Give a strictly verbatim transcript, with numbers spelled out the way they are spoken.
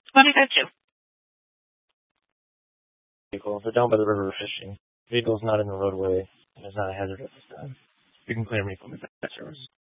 twenty-five two. Vehicle. They're down by the river fishing. Vehicle's not in the roadway and is not a hazard at this time. You can clear me from the service.